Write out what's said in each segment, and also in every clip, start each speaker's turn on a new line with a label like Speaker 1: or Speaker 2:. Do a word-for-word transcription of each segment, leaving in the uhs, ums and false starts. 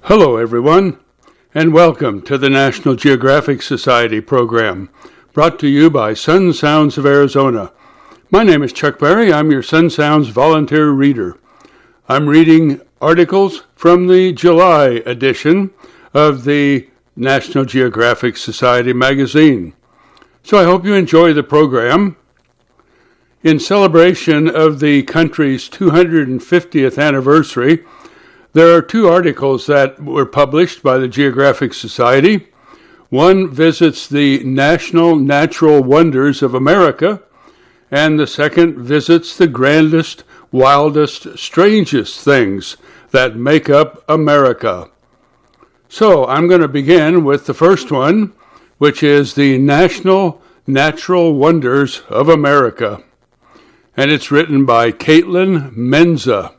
Speaker 1: Hello, everyone, and welcome to the National Geographic Society program, brought to you by Sun Sounds of Arizona. My name is Chuck Berry. I'm your Sun Sounds volunteer reader. I'm reading articles from the July edition of the National Geographic Society magazine. So I hope you enjoy the program. In celebration of the country's two hundred fiftieth anniversary, there are two articles that were published by the Geographic Society. One visits the National Natural Wonders of America, and the second visits the grandest, wildest, strangest things that make up America. So I'm going to begin with the first one, which is the National Natural Wonders of America. And it's written by Caitlin Menza.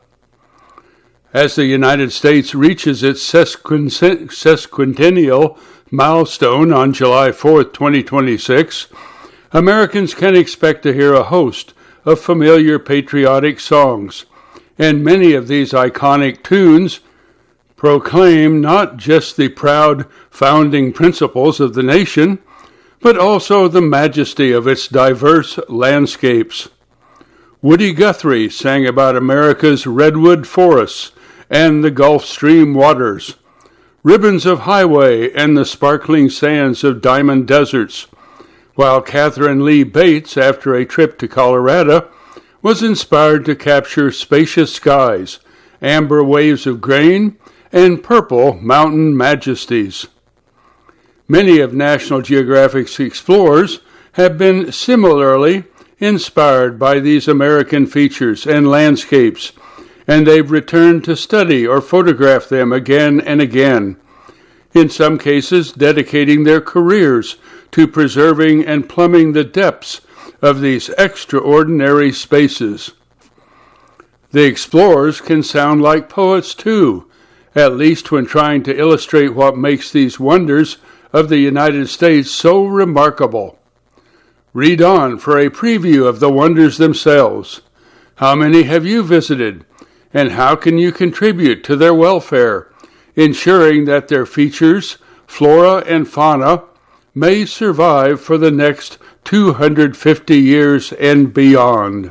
Speaker 1: As the United States reaches its sesquicentennial milestone on July fourth, twenty twenty-six, Americans can expect to hear a host of familiar patriotic songs, and many of these iconic tunes proclaim not just the proud founding principles of the nation, but also the majesty of its diverse landscapes. Woody Guthrie sang about America's redwood forests and the Gulf Stream waters, ribbons of highway and the sparkling sands of diamond deserts, while Catherine Lee Bates, after a trip to Colorado, was inspired to capture spacious skies, amber waves of grain, and purple mountain majesties. Many of National Geographic's explorers have been similarly inspired by these American features and landscapes, and they've returned to study or photograph them again and again, in some cases dedicating their careers to preserving and plumbing the depths of these extraordinary spaces. The explorers can sound like poets too, at least when trying to illustrate what makes these wonders of the United States so remarkable. Read on for a preview of the wonders themselves. How many have you visited? And how can you contribute to their welfare, ensuring that their features, flora and fauna, may survive for the next two hundred fifty years and beyond?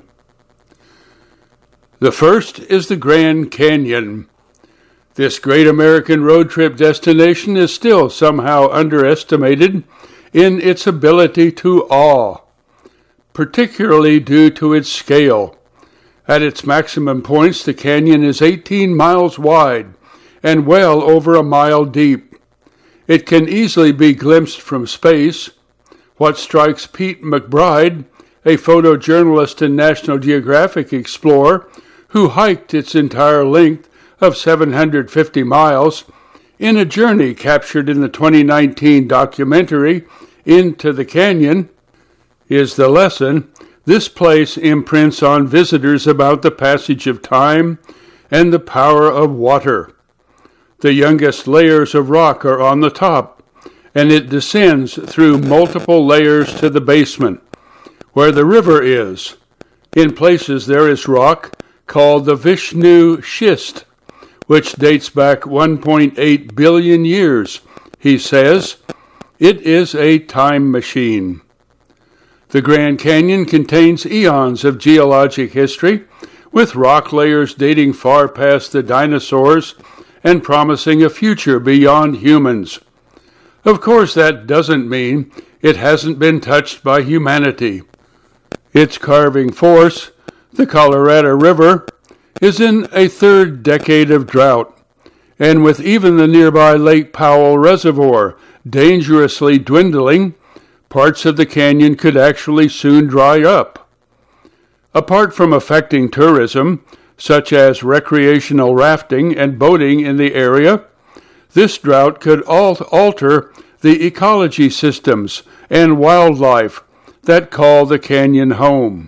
Speaker 1: The first is the Grand Canyon. This great American road trip destination is still somehow underestimated in its ability to awe, particularly due to its scale. At its maximum points, the canyon is eighteen miles wide and well over a mile deep. It can easily be glimpsed from space. What strikes Pete McBride, a photojournalist and National Geographic explorer who hiked its entire length of seven hundred fifty miles in a journey captured in the twenty nineteen documentary Into the Canyon, is the lesson this place imprints on visitors about the passage of time and the power of water. The youngest layers of rock are on the top, and it descends through multiple layers to the basement, where the river is. In places there is rock called the Vishnu Schist, which dates back one point eight billion years, he says. It is a time machine. The Grand Canyon contains eons of geologic history, with rock layers dating far past the dinosaurs and promising a future beyond humans. Of course, that doesn't mean it hasn't been touched by humanity. Its carving force, the Colorado River, is in a third decade of drought, and with even the nearby Lake Powell Reservoir dangerously dwindling, parts of the canyon could actually soon dry up. Apart from affecting tourism, such as recreational rafting and boating in the area, this drought could alter the ecology systems and wildlife that call the canyon home.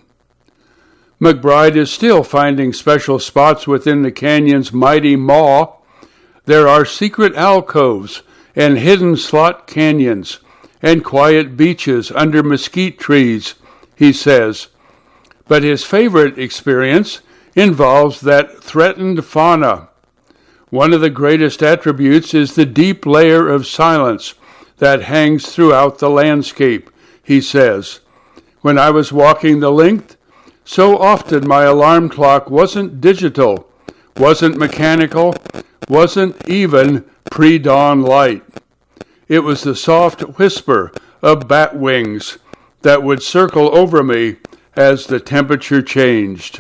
Speaker 1: McBride is still finding special spots within the canyon's mighty maw. There are secret alcoves and hidden slot canyons and quiet beaches under mesquite trees, he says. But his favorite experience involves that threatened fauna. One of the greatest attributes is the deep layer of silence that hangs throughout the landscape, he says. When I was walking the length, so often my alarm clock wasn't digital, wasn't mechanical, wasn't even pre-dawn light. It was the soft whisper of bat wings that would circle over me as the temperature changed.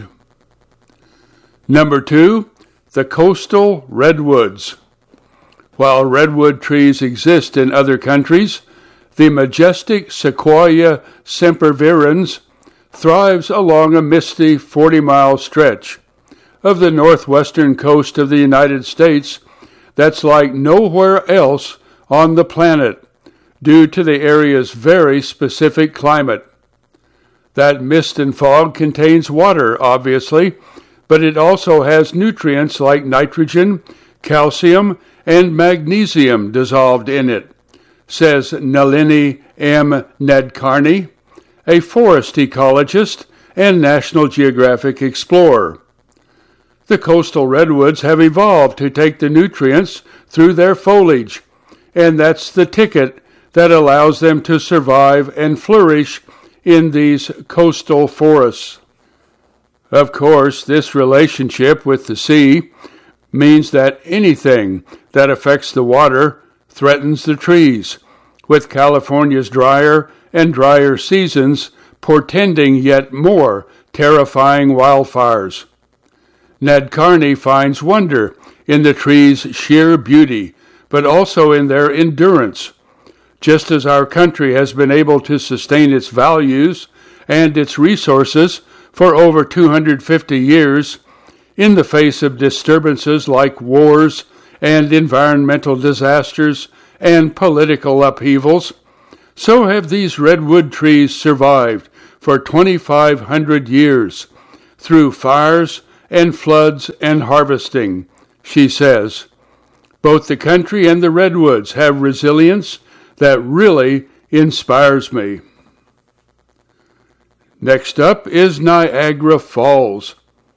Speaker 1: Number two, the coastal redwoods. While redwood trees exist in other countries, the majestic Sequoia sempervirens thrives along a misty forty-mile stretch of the northwestern coast of the United States that's like nowhere else on the planet due to the area's very specific climate. That mist and fog contains water, obviously, but it also has nutrients like nitrogen, calcium, and magnesium dissolved in it, says Nalini M. Nadkarni, a forest ecologist and National Geographic explorer. The coastal redwoods have evolved to take the nutrients through their foliage, and that's the ticket that allows them to survive and flourish in these coastal forests. Of course, this relationship with the sea means that anything that affects the water threatens the trees, with California's drier and drier seasons portending yet more terrifying wildfires. Nadkarni finds wonder in the trees' sheer beauty, but also in their endurance. Just as our country has been able to sustain its values and its resources for over two hundred fifty years, in the face of disturbances like wars and environmental disasters and political upheavals, so have these redwood trees survived for twenty-five hundred years through fires and floods and harvesting, she says. Both the country and the redwoods have resilience that really inspires me. Next up is Niagara Falls.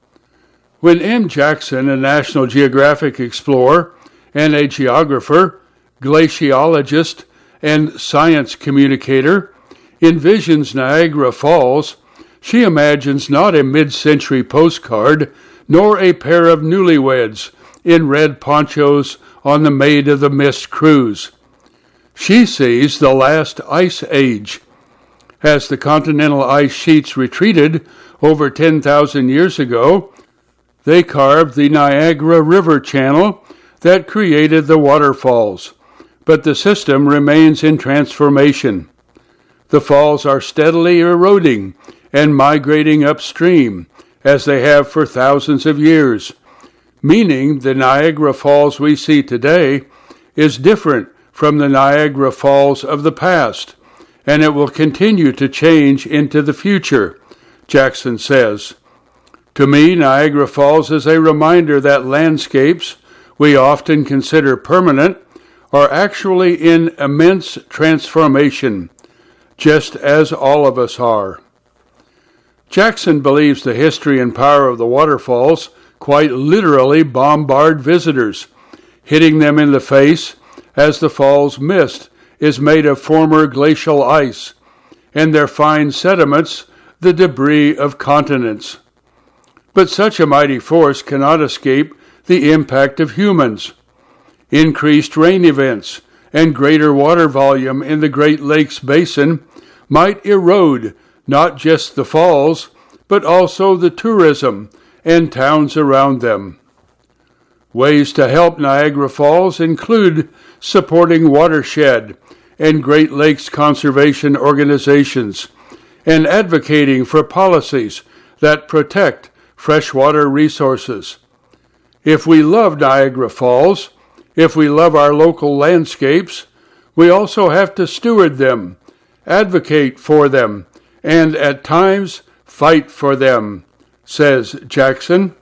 Speaker 1: When M. Jackson, a National Geographic explorer and a geographer, glaciologist, and science communicator, envisions Niagara Falls, she imagines not a mid-century postcard, nor a pair of newlyweds in red ponchos on the Maid of the Mist cruise. She sees the last ice age. As the continental ice sheets retreated over ten thousand years ago, they carved the Niagara River channel that created the waterfalls, but the system remains in transformation. The falls are steadily eroding and migrating upstream, as they have for thousands of years, meaning the Niagara Falls we see today is different from the Niagara Falls of the past, and it will continue to change into the future, Jackson says. To me, Niagara Falls is a reminder that landscapes we often consider permanent are actually in immense transformation, just as all of us are. Jackson believes the history and power of the waterfalls quite literally bombard visitors, hitting them in the face as the fall's mist is made of former glacial ice, and their fine sediments the debris of continents. But such a mighty force cannot escape the impact of humans. Increased rain events and greater water volume in the Great Lakes Basin might erode not just the falls, but also the tourism and towns around them. Ways to help Niagara Falls include supporting watershed and Great Lakes conservation organizations, and advocating for policies that protect freshwater resources. If we love Niagara Falls, if we love our local landscapes, we also have to steward them, advocate for them, and at times fight for them, says Jackson.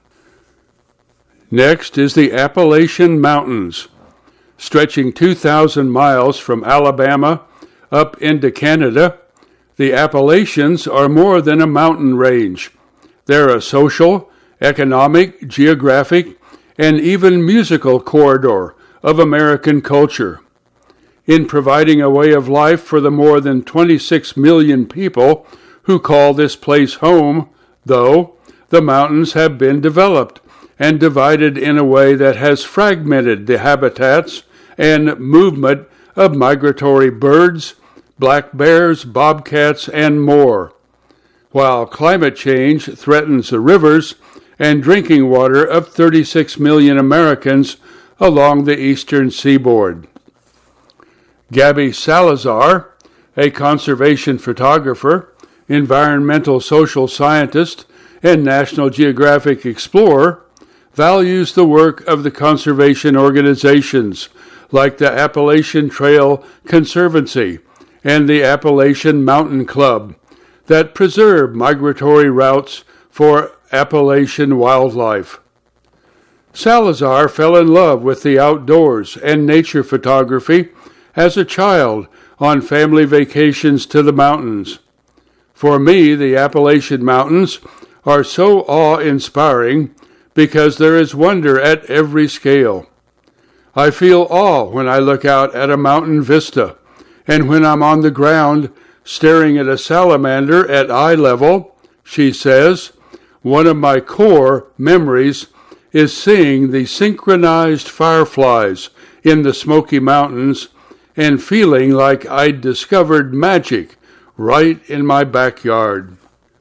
Speaker 1: Next is the Appalachian Mountains. Stretching two thousand miles from Alabama up into Canada, the Appalachians are more than a mountain range. They're a social, economic, geographic, and even musical corridor of American culture. In providing a way of life for the more than twenty-six million people who call this place home, though, the mountains have been developed and divided in a way that has fragmented the habitats and movement of migratory birds, black bears, bobcats, and more, while climate change threatens the rivers and drinking water of thirty-six million Americans along the eastern seaboard. Gabby Salazar, a conservation photographer, environmental social scientist, and National Geographic explorer, values the work of the conservation organizations like the Appalachian Trail Conservancy and the Appalachian Mountain Club that preserve migratory routes for Appalachian wildlife. Salazar fell in love with the outdoors and nature photography as a child on family vacations to the mountains. For me, the Appalachian Mountains are so awe-inspiring because there is wonder at every scale. I feel awe when I look out at a mountain vista, and when I'm on the ground staring at a salamander at eye level, she says, one of my core memories is seeing the synchronized fireflies in the Smoky Mountains and feeling like I'd discovered magic right in my backyard.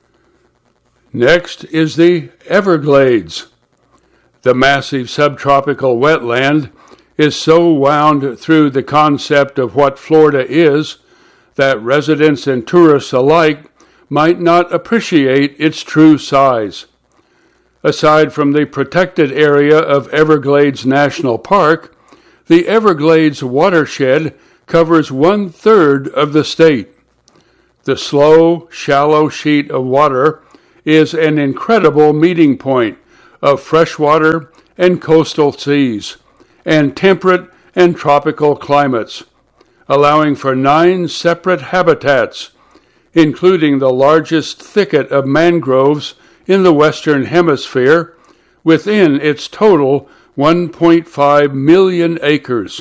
Speaker 1: Next is the Everglades. The massive subtropical wetland is so wound through the concept of what Florida is that residents and tourists alike might not appreciate its true size. Aside from the protected area of Everglades National Park, the Everglades watershed covers one-third of the state. The slow, shallow sheet of water is an incredible meeting point of freshwater and coastal seas, and temperate and tropical climates, allowing for nine separate habitats, including the largest thicket of mangroves in the Western Hemisphere, within its total one point five million acres.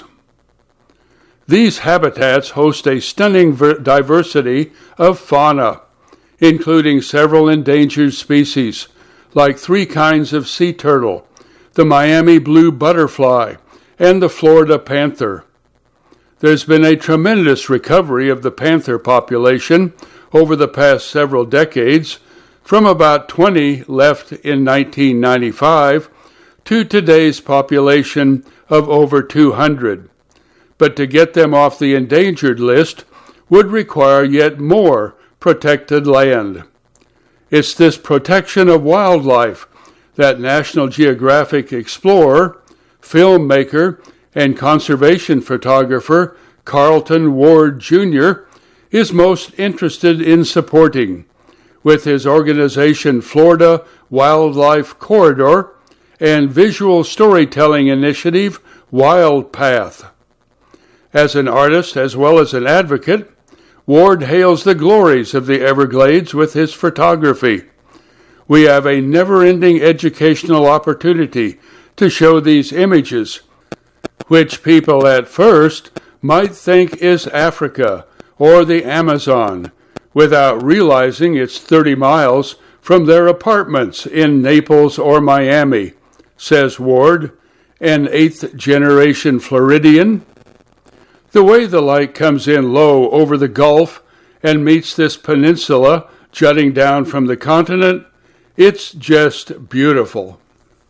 Speaker 1: These habitats host a stunning diversity of fauna, including several endangered species, like three kinds of sea turtle, the Miami blue butterfly, and the Florida panther. There's been a tremendous recovery of the panther population over the past several decades, from about twenty left in nineteen ninety-five to today's population of over two hundred. But to get them off the endangered list would require yet more protected land. It's this protection of wildlife that National Geographic explorer, filmmaker, and conservation photographer Carlton Ward Junior is most interested in supporting, with his organization Florida Wildlife Corridor and visual storytelling initiative Wild Path. As an artist as well as an advocate, Ward hails the glories of the Everglades with his photography. We have a never-ending educational opportunity to show these images, which people at first might think is Africa or the Amazon, without realizing it's thirty miles from their apartments in Naples or Miami, says Ward, an eighth-generation Floridian. The way the light comes in low over the Gulf and meets this peninsula jutting down from the continent, it's just beautiful.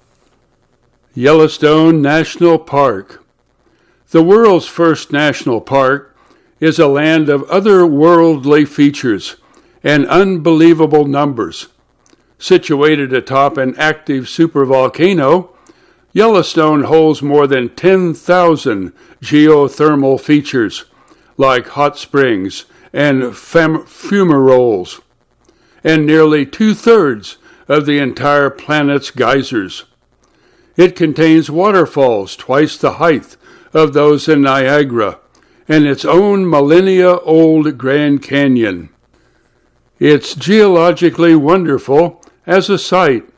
Speaker 1: Yellowstone National Park. The world's first national park is a land of otherworldly features and unbelievable numbers. Situated atop an active supervolcano, Yellowstone holds more than ten thousand geothermal features, like hot springs and fam- fumaroles, and nearly two-thirds of the entire planet's geysers. It contains waterfalls twice the height of those in Niagara, and its own millennia-old Grand Canyon. It's geologically wonderful as a site,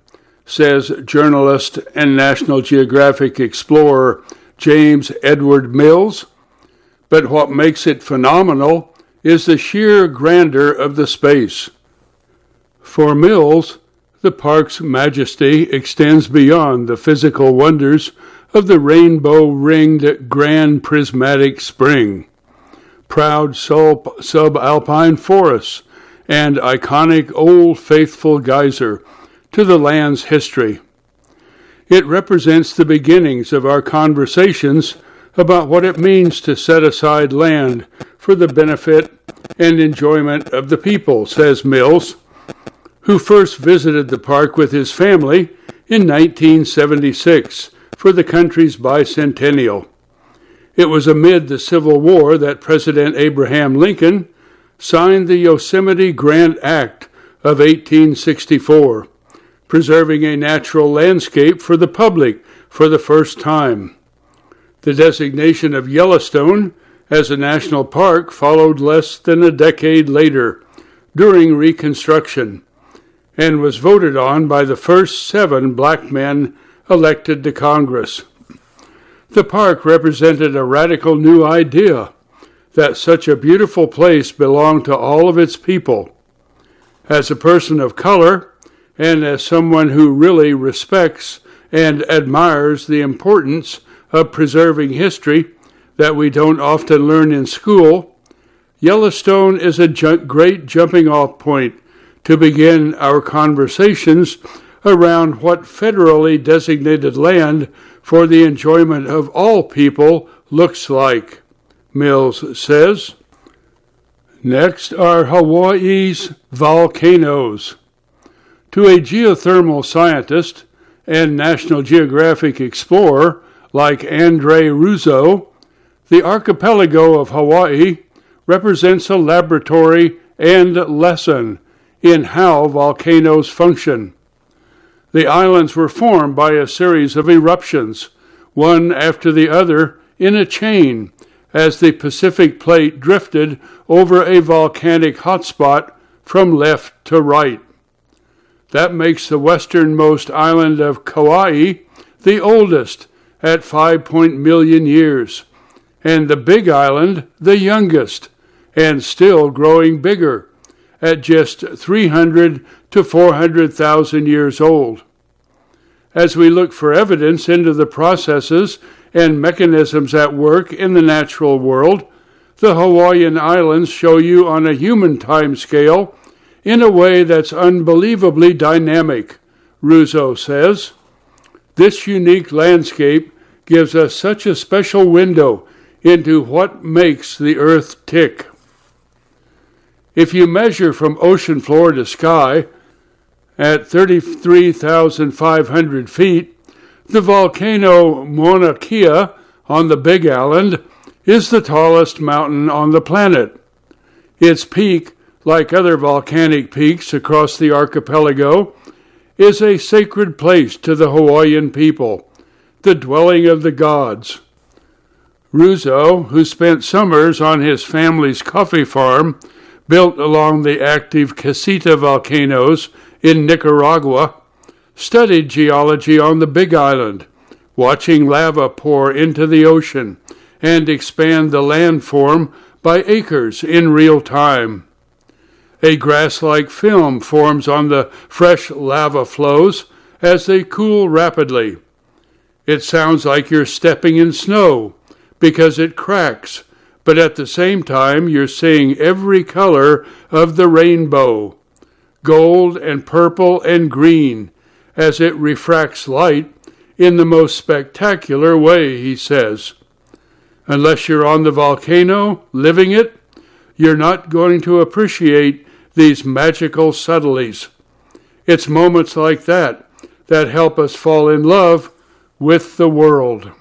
Speaker 1: says journalist and National Geographic explorer James Edward Mills. But what makes it phenomenal is the sheer grandeur of the space. For Mills, the park's majesty extends beyond the physical wonders of the rainbow-ringed Grand Prismatic Spring, proud sub- subalpine forests, and iconic Old Faithful geyser to the land's history. It represents the beginnings of our conversations about what it means to set aside land for the benefit and enjoyment of the people, says Mills, who first visited the park with his family in nineteen seventy-six for the country's bicentennial. It was amid the Civil War that President Abraham Lincoln signed the Yosemite Grant Act of eighteen sixty-four, preserving a natural landscape for the public for the first time. The designation of Yellowstone as a national park followed less than a decade later, during Reconstruction, and was voted on by the first seven black men elected to Congress. The park represented a radical new idea that such a beautiful place belonged to all of its people. As a person of color, and as someone who really respects and admires the importance of preserving history that we don't often learn in school, Yellowstone is a ju- great jumping-off point to begin our conversations around what federally designated land for the enjoyment of all people looks like, Mills says. Next are Hawaii's volcanoes. To a geothermal scientist and National Geographic explorer like Andre Russo, the archipelago of Hawaii represents a laboratory and lesson in how volcanoes function. The islands were formed by a series of eruptions, one after the other in a chain, as the Pacific Plate drifted over a volcanic hotspot from left to right. That makes the westernmost island of Kauai the oldest, at five million years, and the Big Island the youngest, and still growing bigger, at just three hundred to four hundred thousand years old. As we look for evidence into the processes and mechanisms at work in the natural world, the Hawaiian Islands show you on a human time scale in a way that's unbelievably dynamic, Russo says. This unique landscape gives us such a special window into what makes the earth tick. If you measure from ocean floor to sky at thirty-three thousand five hundred feet, the volcano Mauna Kea on the Big Island is the tallest mountain on the planet. Its peak, like other volcanic peaks across the archipelago, is a sacred place to the Hawaiian people, the dwelling of the gods. Russo, who spent summers on his family's coffee farm built along the active Casita volcanoes in Nicaragua, studied geology on the Big Island, watching lava pour into the ocean and expand the landform by acres in real time. A grass-like film forms on the fresh lava flows as they cool rapidly. It sounds like you're stepping in snow because it cracks, but at the same time you're seeing every color of the rainbow, gold and purple and green, as it refracts light in the most spectacular way, he says. Unless you're on the volcano, living it, you're not going to appreciate these magical subtleties. It's moments like that that help us fall in love with the world.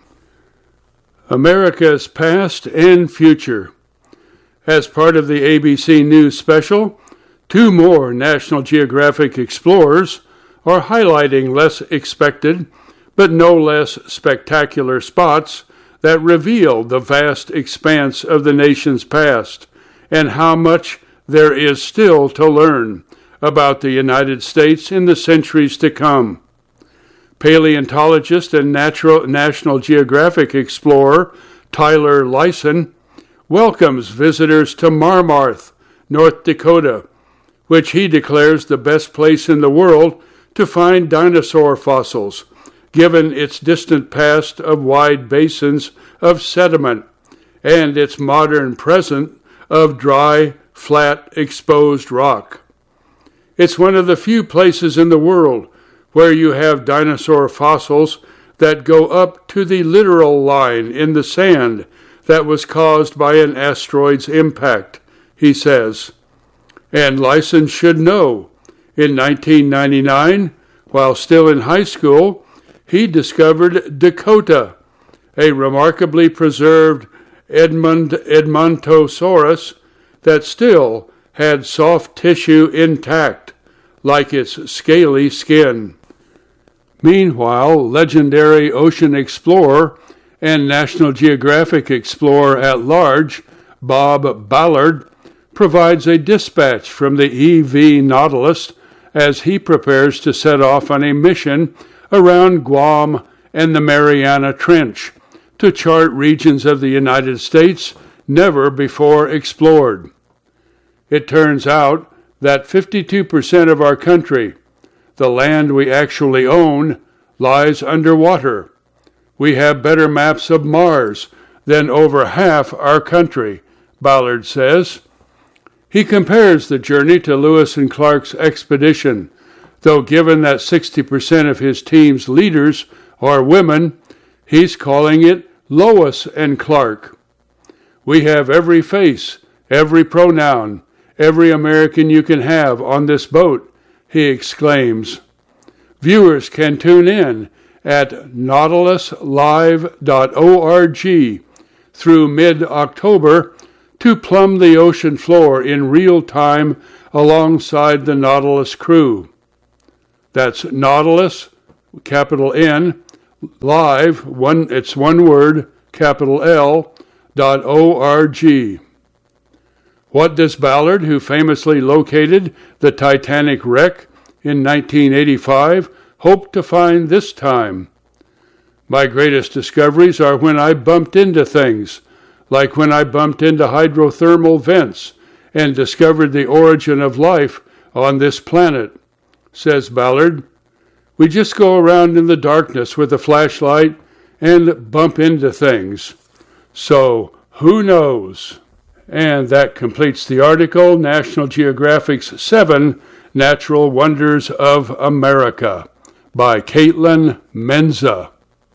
Speaker 1: America's past and future. As part of the A B C News special, two more National Geographic explorers are highlighting less expected but no less spectacular spots that reveal the vast expanse of the nation's past and how much there is still to learn about the United States in the centuries to come. Paleontologist and natural, National Geographic explorer Tyler Lyson welcomes visitors to Marmarth, North Dakota, which he declares the best place in the world to find dinosaur fossils, given its distant past of wide basins of sediment and its modern present of dry, flat, exposed rock. It's one of the few places in the world where you have dinosaur fossils that go up to the literal line in the sand that was caused by an asteroid's impact, he says. And Lyson should know. In nineteen ninety-nine, while still in high school, he discovered Dakota, a remarkably preserved Edmund Edmontosaurus that still had soft tissue intact, like its scaly skin. Meanwhile, legendary ocean explorer and National Geographic explorer at large, Bob Ballard, provides a dispatch from the E V Nautilus as he prepares to set off on a mission around Guam and the Mariana Trench to chart regions of the United States never before explored. It turns out that fifty-two percent of our country, the land we actually own, lies underwater. We have better maps of Mars than over half our country, Ballard says. He compares the journey to Lewis and Clark's expedition, though given that sixty percent of his team's leaders are women, he's calling it Lois and Clark. We have every face, every pronoun, every American you can have on this boat, he exclaims. Viewers can tune in at nautilus live dot org through mid-October to plumb the ocean floor in real time alongside the Nautilus crew. That's Nautilus, capital N, live, one, it's one word, capital L, dot O-R-G. What does Ballard, who famously located the Titanic wreck in nineteen eighty-five, hope to find this time? My greatest discoveries are when I bumped into things, like when I bumped into hydrothermal vents and discovered the origin of life on this planet, says Ballard. We just go around in the darkness with a flashlight and bump into things. So, who knows? And that completes the article, National Geographic's Seven Natural Wonders of America by Caitlin Menza.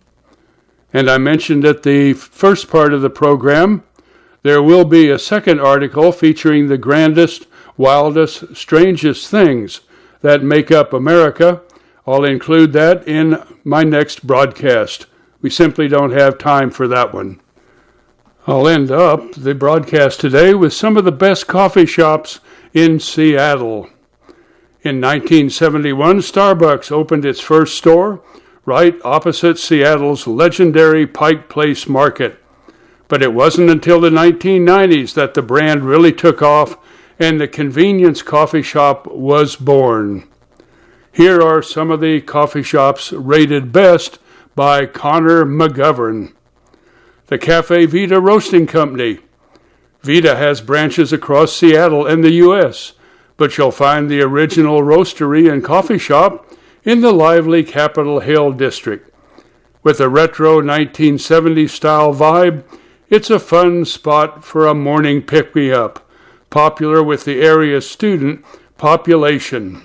Speaker 1: And I mentioned at the first part of the program, there will be a second article featuring the grandest, wildest, strangest things that make up America. I'll include that in my next broadcast. We simply don't have time for that one. I'll end up the broadcast today with some of the best coffee shops in Seattle. In nineteen seventy-one, Starbucks opened its first store right opposite Seattle's legendary Pike Place Market. But it wasn't until the nineteen nineties that the brand really took off and the convenience coffee shop was born. Here are some of the coffee shops rated best by Connor McGovern. The Cafe Vita Roasting Company. Vita has branches across Seattle and the U S, but you'll find the original roastery and coffee shop in the lively Capitol Hill district. With a retro nineteen seventies style vibe, it's a fun spot for a morning pick-me-up, popular with the area's student population.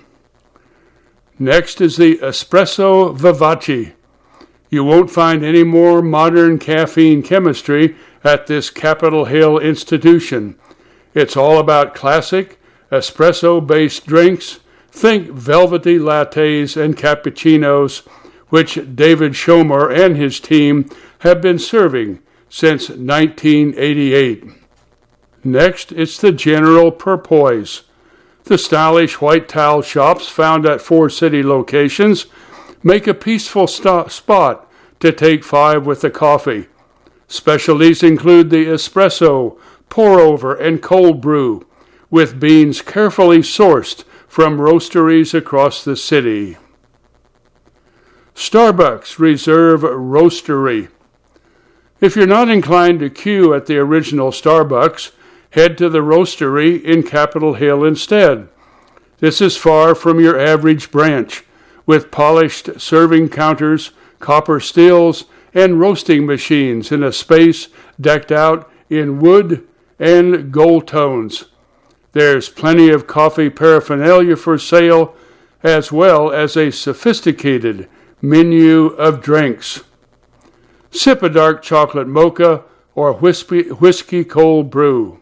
Speaker 1: Next is the Espresso Vivace. You won't find any more modern caffeine chemistry at this Capitol Hill institution. It's all about classic, espresso-based drinks. Think velvety lattes and cappuccinos, which David Schomer and his team have been serving since nineteen eighty-eight. Next, it's the General Perpoise. The stylish white towel shops found at four city locations make a peaceful st- spot to take five with the coffee. Specialties include the espresso, pour-over, and cold brew, with beans carefully sourced from roasteries across the city. Starbucks Reserve Roastery. If you're not inclined to queue at the original Starbucks, head to the Roastery in Capitol Hill instead. This is far from your average branch, with polished serving counters, copper stills, and roasting machines in a space decked out in wood and gold tones. There's plenty of coffee paraphernalia for sale, as well as a sophisticated menu of drinks. Sip a dark chocolate mocha or whiskey, whiskey cold brew.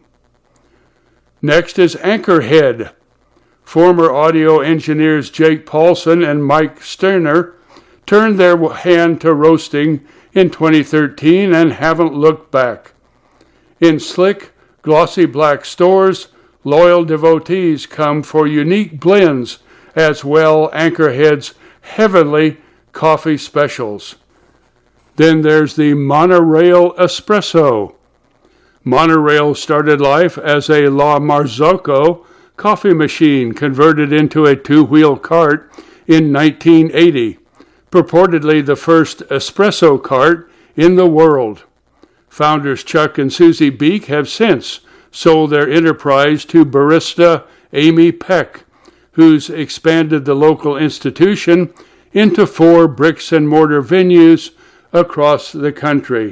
Speaker 1: Next is Anchorhead. Former audio engineers Jake Paulson and Mike Sterner turned their hand to roasting in twenty thirteen and haven't looked back. In slick, glossy black stores, loyal devotees come for unique blends as well Anchorhead's heavenly coffee specials. Then there's the Monorail Espresso. Monorail started life as a La Marzocco coffee machine converted into a two-wheel cart in nineteen eighty, purportedly the first espresso cart in the world. Founders Chuck and Susie Beek have since sold their enterprise to barista Amy Peck, who's expanded the local institution into four bricks-and-mortar venues across the country.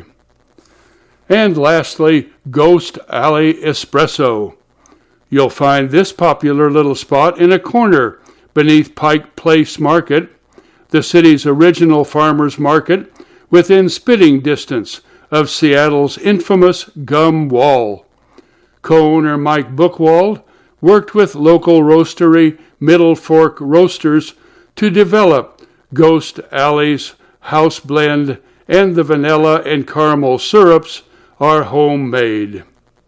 Speaker 1: And lastly, Ghost Alley Espresso. You'll find this popular little spot in a corner beneath Pike Place Market, the city's original farmers market, within spitting distance of Seattle's infamous Gum Wall. Co-owner Mike Bookwald worked with local roastery Middle Fork Roasters to develop Ghost Alley's house blend, and the vanilla and caramel syrups are homemade.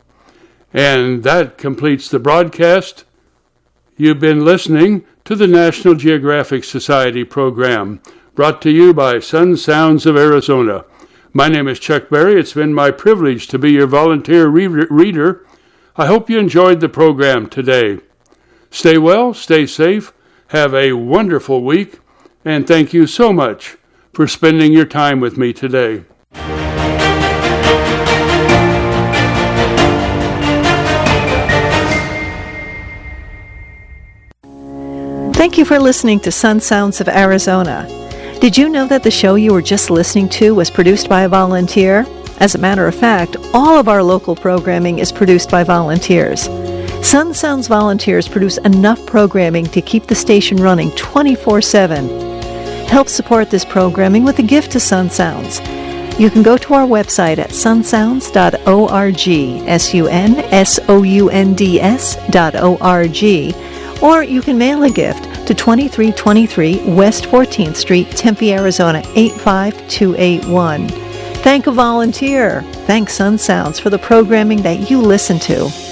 Speaker 1: And that completes the broadcast. You've been listening to the National Geographic Society program, brought to you by Sun Sounds of Arizona. My name is Chuck Berry. It's been my privilege to be your volunteer re- reader. I hope you enjoyed the program today. Stay well, stay safe, have a wonderful week, and thank you so much for spending your time with me today.
Speaker 2: Thank you for listening to Sun Sounds of Arizona. Did you know that the show you were just listening to was produced by a volunteer? As a matter of fact, all of our local programming is produced by volunteers. Sun Sounds volunteers produce enough programming to keep the station running twenty-four seven. Help support this programming with a gift to Sun Sounds. You can go to our website at sun sounds dot org, S U N S O U N D S dot O R G, or you can mail a gift to twenty-three twenty-three West fourteenth Street, Tempe, Arizona, eight five two eight one. Thank a volunteer. Thank Sun Sounds for the programming that you listen to.